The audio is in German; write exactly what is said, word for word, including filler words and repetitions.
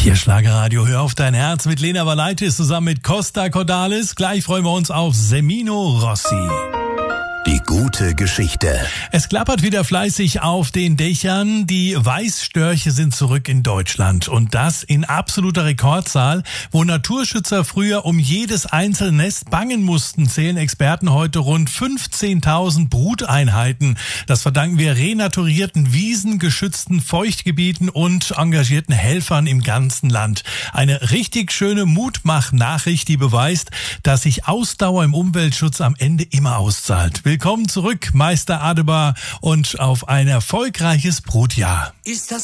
Hier Schlagerradio, hör auf dein Herz mit Lena Valaitis zusammen mit Costa Cordalis. Gleich freuen wir uns auf Semino Rossi. Die gute Geschichte. Es klappert wieder fleißig auf den Dächern. Die Weißstörche sind zurück in Deutschland. Und das in absoluter Rekordzahl. Wo Naturschützer früher um jedes einzelne Nest bangen mussten, zählen Experten heute rund fünfzehntausend Bruteinheiten. Das verdanken wir renaturierten Wiesen, geschützten Feuchtgebieten und engagierten Helfern im ganzen Land. Eine richtig schöne Mutmach-Nachricht, die beweist, dass sich Ausdauer im Umweltschutz am Ende immer auszahlt. Willkommen zurück, Meister Adebar, und auf ein erfolgreiches Brutjahr. Ist das